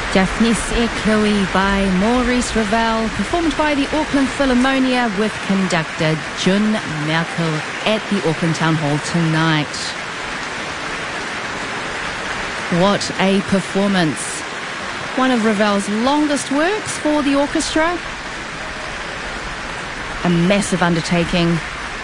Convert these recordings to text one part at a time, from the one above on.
Daphnis e Chloe by Maurice Ravel, performed by the Auckland Philharmonia with conductor Jun Merkel at the Auckland Town Hall tonight. What a performance. One of Ravel's longest works for the orchestra. A massive undertaking.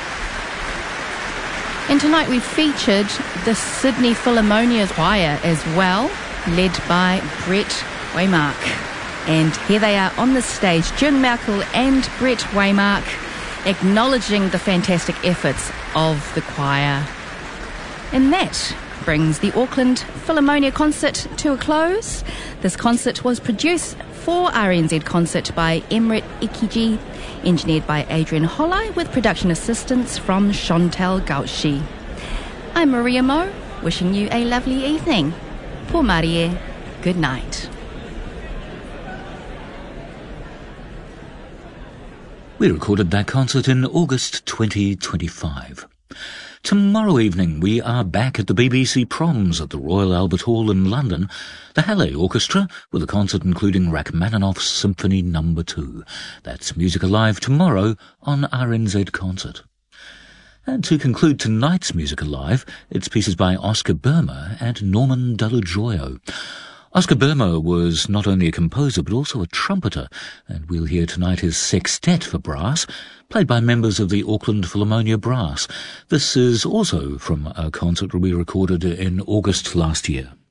And tonight we've featured the Sydney Philharmonia Choir as well, led by Brett Waymark. And here they are on the stage, Jun Merkel and Brett Waymark, acknowledging the fantastic efforts of the choir. And that brings the Auckland Philharmonia concert to a close. This concert was produced for RNZ Concert by Emrit Ikiji, engineered by Adrian Holley, with production assistance from Chantal Gauchi. I'm Maria Mo, wishing you a lovely evening. Por Marie, good night. We recorded that concert in August 2025. Tomorrow evening we are back at the BBC Proms at the Royal Albert Hall in London. The Halle Orchestra with a concert including Rachmaninoff's Symphony No. 2. That's Music Alive tomorrow on RNZ Concert. And to conclude tonight's Music Alive, it's pieces by Oscar Burma and Norman Dall'Uggioio. Oscar Burma was not only a composer but also a trumpeter, and we'll hear tonight his sextet for brass, played by members of the Auckland Philharmonia Brass. This is also from a concert we recorded in August last year.